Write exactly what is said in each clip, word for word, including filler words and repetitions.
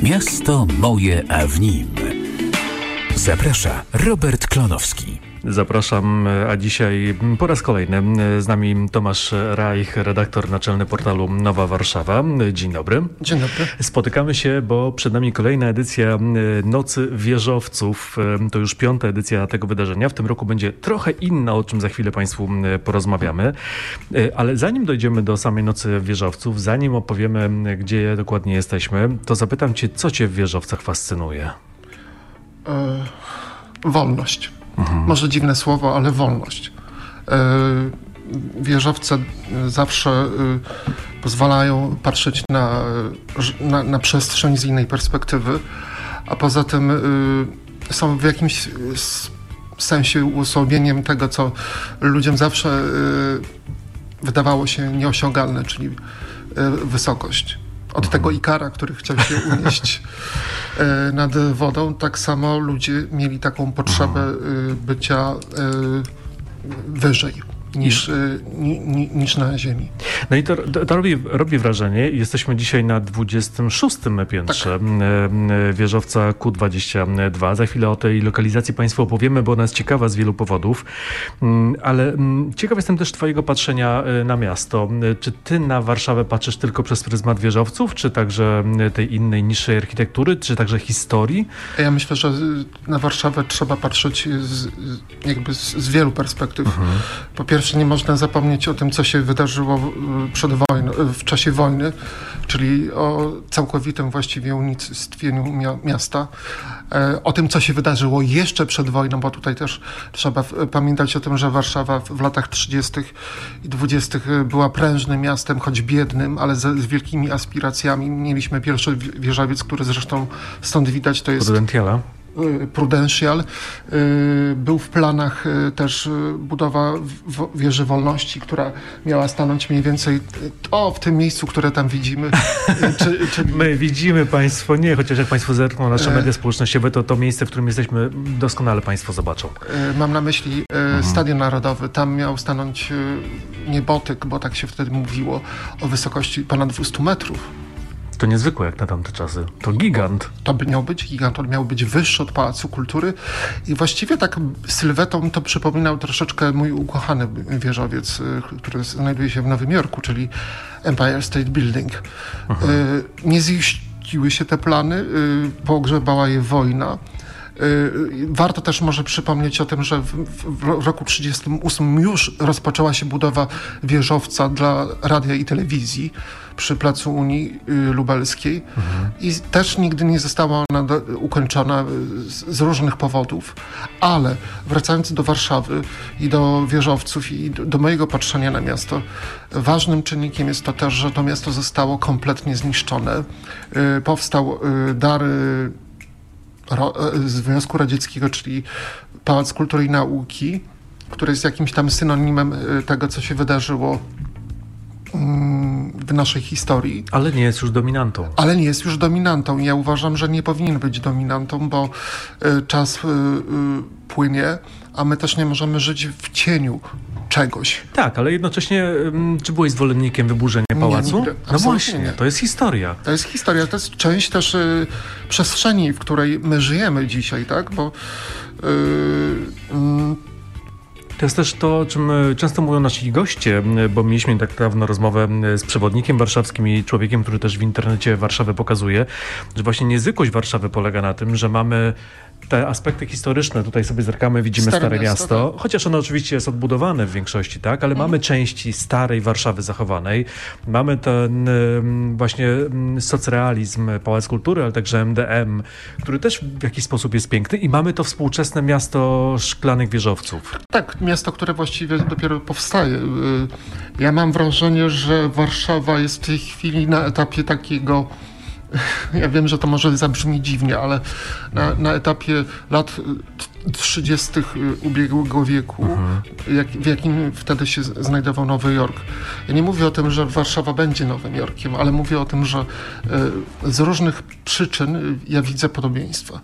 Miasto moje, a w nim. Zaprasza Robert Klonowski. Zapraszam, a dzisiaj po raz kolejny z nami Tomasz Reich, redaktor naczelny portalu Nowa Warszawa. Dzień dobry. Dzień dobry. Spotykamy się, bo przed nami kolejna edycja Nocy Wieżowców. To już piąta edycja tego wydarzenia. W tym roku będzie trochę inna, o czym za chwilę Państwu porozmawiamy. Ale zanim dojdziemy do samej Nocy Wieżowców, zanim opowiemy, gdzie dokładnie jesteśmy, to zapytam Cię, co Cię w wieżowcach fascynuje? E, wolność. Mhm. Może dziwne słowo, ale wolność. Wieżowce zawsze pozwalają patrzeć na, na, na przestrzeń z innej perspektywy, a poza tym są w jakimś sensie uosobieniem tego, co ludziom zawsze wydawało się nieosiągalne, czyli wysokość. Od tego Ikara, który chciał się unieść nad wodą, tak samo ludzie mieli taką potrzebę bycia wyżej niż, ni, ni, niż na ziemi. No i to, to robi, robi wrażenie. Jesteśmy dzisiaj na dwudziestym szóstym piętrze tak. wieżowca Q dwadzieścia dwa. Za chwilę o tej lokalizacji Państwu opowiemy, bo ona jest ciekawa z wielu powodów. Ale ciekaw jestem też Twojego patrzenia na miasto. Czy Ty na Warszawę patrzysz tylko przez pryzmat wieżowców, czy także tej innej, niższej architektury, czy także historii? Ja myślę, że na Warszawę trzeba patrzeć z, jakby z, z wielu perspektyw. Mhm. Po pierwsze, nie można zapomnieć o tym, co się wydarzyło przed wojną, w czasie wojny, czyli o całkowitym właściwie unicestwieniu miasta, o tym, co się wydarzyło jeszcze przed wojną, bo tutaj też trzeba pamiętać o tym, że Warszawa w latach trzydziestych i dwudziestych była prężnym miastem, choć biednym, ale z, z wielkimi aspiracjami. Mieliśmy pierwszy wieżowiec, który zresztą stąd widać, to jest Prudentiala. Prudential. Był w planach też budowa wieży Wolności, która miała stanąć mniej więcej o, w tym miejscu, które tam widzimy. Czy, czyli... My widzimy, Państwo nie, chociaż jak Państwo zerkną na nasze media społecznościowe, to to miejsce, w którym jesteśmy, doskonale Państwo zobaczą. Mam na myśli mhm. Stadion Narodowy. Tam miał stanąć niebotyk, bo tak się wtedy mówiło, o wysokości ponad dwieście metrów. To niezwykłe jak na tamte czasy. To gigant. To by miał być gigant, on miał być wyższy od Pałacu Kultury i właściwie tak sylwetą to przypominał troszeczkę mój ukochany wieżowiec, który znajduje się w Nowym Jorku, czyli Empire State Building. Mhm. Nie ziściły się te plany, pogrzebała je wojna. Warto też może przypomnieć o tym, że w, w roku trzydziestym ósmym już rozpoczęła się budowa wieżowca dla radia i telewizji przy Placu Unii Lubelskiej mhm. i też nigdy nie została ona do, ukończona z, z różnych powodów, ale wracając do Warszawy i do wieżowców i do, do mojego patrzenia na miasto, ważnym czynnikiem jest to też, że to miasto zostało kompletnie zniszczone. Powstał dar Związku Radzieckiego, czyli Pałac Kultury i Nauki, który jest jakimś tam synonimem tego, co się wydarzyło w naszej historii. Ale nie jest już dominantą. Ale nie jest już dominantą. Ja uważam, że nie powinien być dominantą, bo czas płynie, a my też nie możemy żyć w cieniu czegoś. Tak, ale jednocześnie czy byłeś zwolennikiem wyburzenia pałacu? Nie, nigdy. No właśnie, nie. To jest historia. To jest historia, to jest część też y, przestrzeni, w której my żyjemy dzisiaj, tak? Bo y, y, to jest też to, o czym często mówią nasi goście, bo mieliśmy tak dawno rozmowę z przewodnikiem warszawskim i człowiekiem, który też w internecie Warszawę pokazuje, że właśnie niezwykłość Warszawy polega na tym, że mamy te aspekty historyczne. Tutaj sobie zerkamy, widzimy Stare, Stare Miasto, miasto tak. Chociaż ono oczywiście jest odbudowane w większości, tak, ale mhm. mamy części starej Warszawy zachowanej. Mamy ten właśnie socrealizm, Pałac Kultury, ale także M D M, który też w jakiś sposób jest piękny i mamy to współczesne miasto szklanych wieżowców. Tak, miasto, które właściwie dopiero powstaje. Ja mam wrażenie, że Warszawa jest w tej chwili na etapie takiego, ja wiem, że to może zabrzmi dziwnie, ale na, na etapie lat trzydziestych ubiegłego wieku, mhm. jak, w jakim wtedy się znajdował Nowy Jork. Ja nie mówię o tym, że Warszawa będzie Nowym Jorkiem, ale mówię o tym, że z różnych przyczyn ja widzę podobieństwa.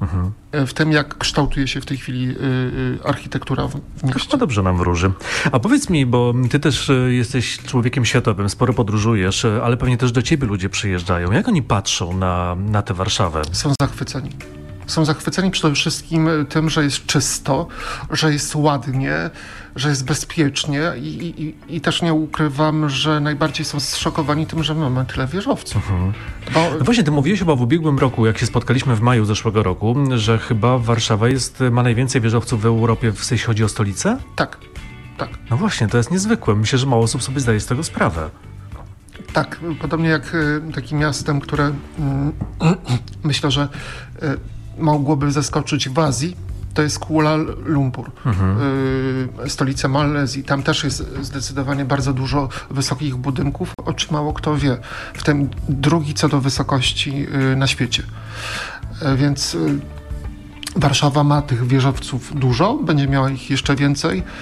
mhm. w tym, jak kształtuje się w tej chwili y, y, architektura w, w mieście. No dobrze nam wróży. A powiedz mi, bo ty też jesteś człowiekiem światowym, sporo podróżujesz, ale pewnie też do ciebie ludzie przyjeżdżają. Jak oni patrzą na, na tę Warszawę? Są zachwyceni. Są zachwyceni przede wszystkim tym, że jest czysto, że jest ładnie, że jest bezpiecznie i, i, i też nie ukrywam, że najbardziej są zszokowani tym, że mamy tyle wieżowców. Mhm. Bo... No właśnie, ty mówiłeś chyba w ubiegłym roku, jak się spotkaliśmy w maju zeszłego roku, że chyba Warszawa jest, ma najwięcej wieżowców w Europie, w sensie chodzi o stolicę? Tak, tak. No właśnie, to jest niezwykłe. Myślę, że mało osób sobie zdaje z tego sprawę. Tak, podobnie jak takim miastem, które mm, myślę, że y, mogłoby zaskoczyć w Azji, to jest Kuala Lumpur, mhm. y, stolica Malezji. Tam też jest zdecydowanie bardzo dużo wysokich budynków, o czym mało kto wie. W tym drugi co do wysokości y, na świecie. Y, więc y, Warszawa ma tych wieżowców dużo, będzie miała ich jeszcze więcej y,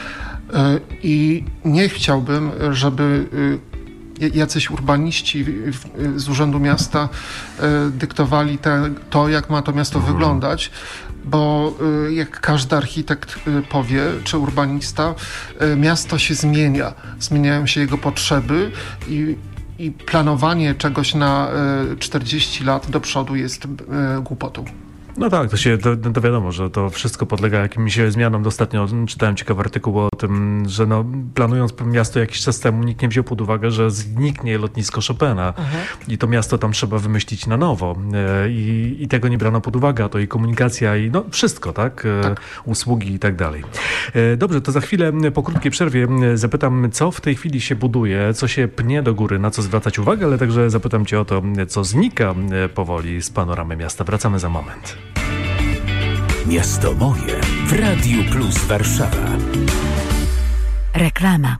i nie chciałbym, żeby y, jacyś urbaniści z Urzędu Miasta dyktowali te, to, jak ma to miasto mhm. wyglądać, bo jak każdy architekt powie, czy urbanista, miasto się zmienia, zmieniają się jego potrzeby i, i planowanie czegoś na czterdzieści lat do przodu jest głupotą. No tak, to się to, to wiadomo, że to wszystko podlega jakimś zmianom. Ostatnio czytałem ciekawy artykuł o tym, że no, planując miasto jakiś czas temu, nikt nie wziął pod uwagę, że zniknie lotnisko Chopina mhm. i to miasto tam trzeba wymyślić na nowo. I, i tego nie brano pod uwagę, a to i komunikacja, i no wszystko, tak? tak. Usługi i tak dalej. Dobrze, to za chwilę po krótkiej przerwie zapytam, co w tej chwili się buduje, co się pnie do góry, na co zwracać uwagę, ale także zapytam cię o to, co znika powoli z panoramy miasta. Wracamy za moment. Miasto moje w Radiu Plus Warszawa. Reklama.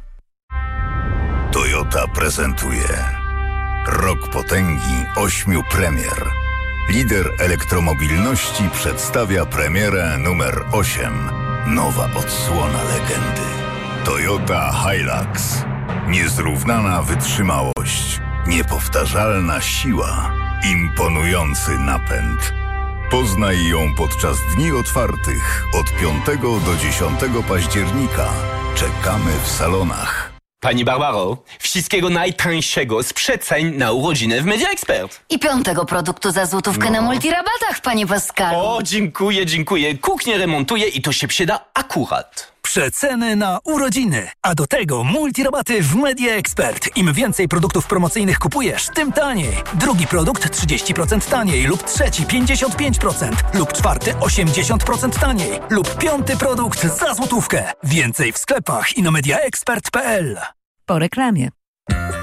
Toyota prezentuje Rok potęgi ośmiu premier. Lider elektromobilności przedstawia premierę numer osiem. Nowa odsłona legendy. Toyota Hilux. Niezrównana wytrzymałość. Niepowtarzalna siła. Imponujący napęd. Poznaj ją podczas dni otwartych od piątego do dziesiątego października. Czekamy w salonach. Pani Barbaro, wszystkiego najtańszego z przeceń na urodziny w Media Expert. I piątego produktu za złotówkę no. na multirabatach, panie Pascalu. O, dziękuję, dziękuję. Kuchnię remontuję i to się przyda akurat. Przeceny na urodziny, a do tego multirabaty w Media Expert. Im więcej produktów promocyjnych kupujesz, tym taniej. Drugi produkt trzydzieści procent taniej lub trzeci pięćdziesiąt pięć procent lub czwarty osiemdziesiąt procent taniej lub piąty produkt za złotówkę. Więcej w sklepach i na mediaexpert kropka p l. Po reklamie.